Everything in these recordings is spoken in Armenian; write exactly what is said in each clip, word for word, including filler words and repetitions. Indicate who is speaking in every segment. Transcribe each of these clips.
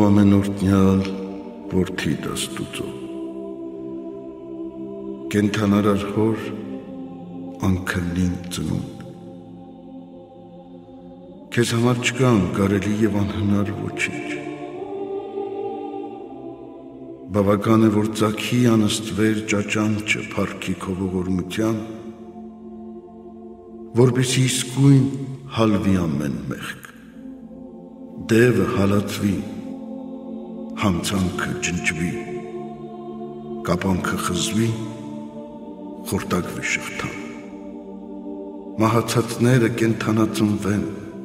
Speaker 1: Ամենօրտնյալ որդի դաստուծո կենթանարար հոր անքլին ծնունդ քեզ համար չկա անկարելի և անհնար ոչինչ բավական է որ ծագի անըստվեր ճաճանճը փառքի քո ողորմության որպեսզի իսկույն հալվի ամեն մեղք դևը հալածվի հանցանքը ջնջվի, կապանքը խզվի, խորտակվի շղթան, մահացածները կենթանացնվեն,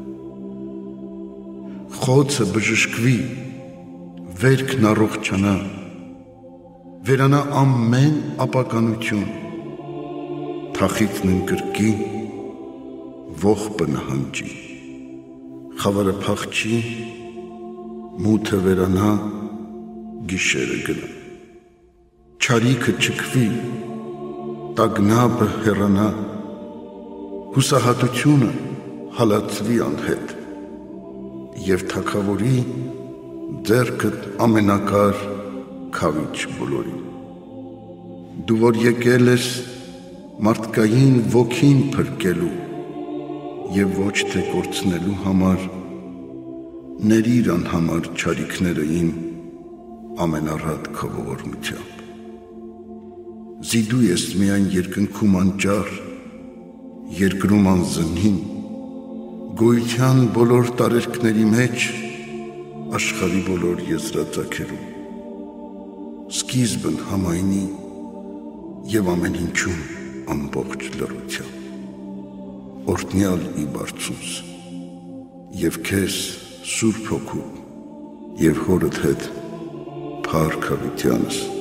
Speaker 1: խոցը բժշկվի, վերքն առողջանա, վերանա ամեն ապականություն, թախիծն ընկրկի, ողբը նահանջի, խավարը փախչի, մութը վերանա, գիշերը գնա, չարիքը չքվի, տագնապը հեռանա, հուսահատությունը հալածվի անհետ, և թագավորի ձեռքդ ամենակար քավիչ բոլորի։ Դու որ եկել ես մարդկային ոգին փրկելու և ոչ թե կորցնելու համար, ներիր անհամար չարիքները իմ ամենառատ քո ողորմությամբ։ Զիդու ես միայն երկնքում անճար, երկրում անզնին, գոյության բոլոր տարերքների մեջ, աշխարհի բոլոր եզրածագերում, սկիզբն համայնի և ամեն ինչում ամբողջ լռությամբ, օրհնյալ ի բարձունս, և քեզ Սուրբ Հոգու և հորդ հետ փառք հավիտյանս